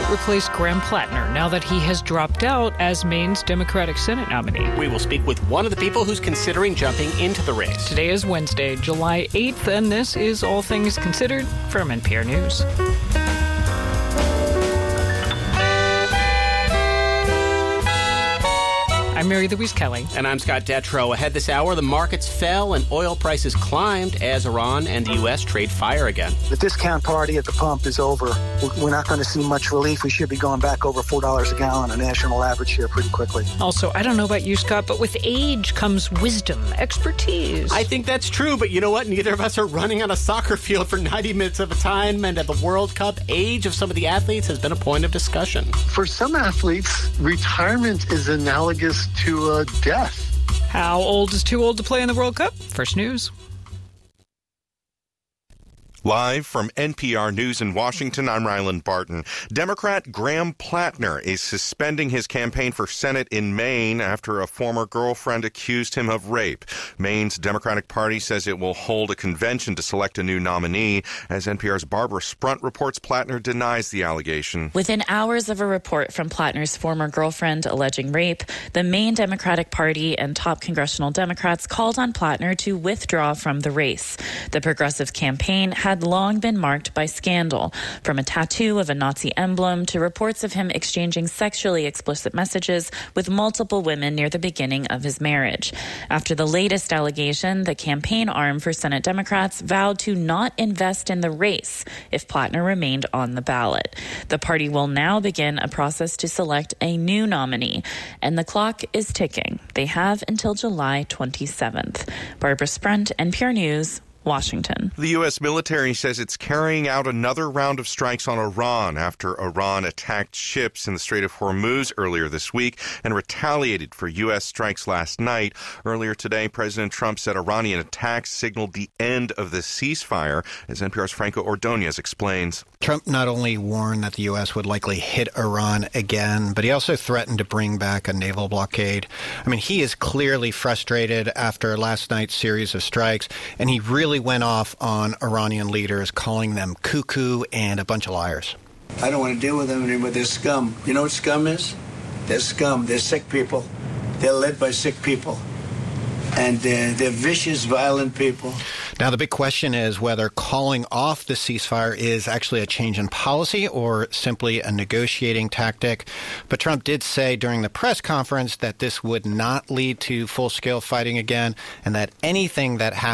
replace Graham Plattner now that he has dropped out as Maine's Democratic Senate nominee. We will speak with one of the people who's considering jumping into the race. Today is Wednesday, July 8th, and this is All Things Considered from NPR News. I'm Mary Louise Kelly. And I'm Scott Detrow. Ahead this hour, the markets fell and oil prices climbed as Iran and the U.S. trade fire again. The discount party at the pump is over. We're not going to see much relief. We should be going back over $4 a gallon, a national average here, pretty quickly. Also, I don't know about you, Scott, but with age comes wisdom, expertise. I think that's true, but you know what? Neither of us are running on a soccer field for 90 minutes at a time, and at the World Cup, age of some of the athletes has been a point of discussion. For some athletes, retirement is analogous to death. How old is too old to play in the World Cup? First News. Live from NPR News in Washington, I'm Ryland Barton. Democrat Graham Plattner is suspending his campaign for Senate in Maine after a former girlfriend accused him of rape. Maine's Democratic Party says it will hold a convention to select a new nominee. As NPR's Barbara Sprunt reports, Plattner denies the allegation. Within hours of a report from Plattner's former girlfriend alleging rape, the Maine Democratic Party and top congressional Democrats called on Plattner to withdraw from the race. The Progressive Campaign had long been marked by scandal, from a tattoo of a Nazi emblem to reports of him exchanging sexually explicit messages with multiple women near the beginning of his marriage. After the latest allegation, the campaign arm for Senate Democrats vowed to not invest in the race if Plattner remained on the ballot. The party will now begin a process to select a new nominee, and the clock is ticking. They have until July 27th. Barbara Sprunt, NPR News, Washington. The U.S. military says it's carrying out another round of strikes on Iran after Iran attacked ships in the Strait of Hormuz earlier this week and retaliated for U.S. strikes last night. Earlier today, President Trump said Iranian attacks signaled the end of the ceasefire, as NPR's Franco Ordonez explains. Trump not only warned that the U.S. would likely hit Iran again, but he also threatened to bring back a naval blockade. I mean, he is clearly frustrated after last night's series of strikes, and he really went off on Iranian leaders, calling them cuckoo and a bunch of liars. I don't want to deal with them anymore. They're scum. You know what scum is? They're scum. They're sick people. They're led by sick people. And they're vicious, violent people. Now, the big question is whether calling off the ceasefire is actually a change in policy or simply a negotiating tactic. But Trump did say during the press conference that this would not lead to full-scale fighting again, and that anything that happens